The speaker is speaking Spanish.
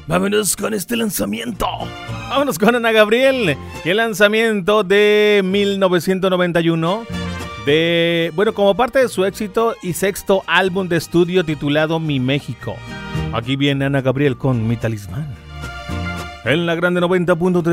Vámonos con este lanzamiento. Vámonos con Ana Gabriel y el lanzamiento de 1991 como parte de su éxito y sexto álbum de estudio titulado Mi México. Aquí viene Ana Gabriel con Mi Talismán en la grande 90.3.